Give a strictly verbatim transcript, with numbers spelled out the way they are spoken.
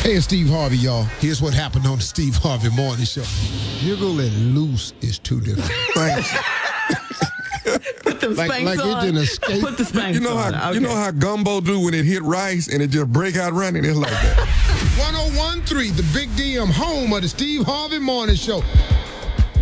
Hey, it's Steve Harvey, y'all. Here's what happened on the Steve Harvey Morning Show. Jiggle and loose is two different things. Put them like, spanks like on. it didn't escape. Put the spanks You know on. how Okay. you know how gumbo do when it hit rice and it just break out running? It's like that. one oh one point three, the Big D M, home of the Steve Harvey Morning Show.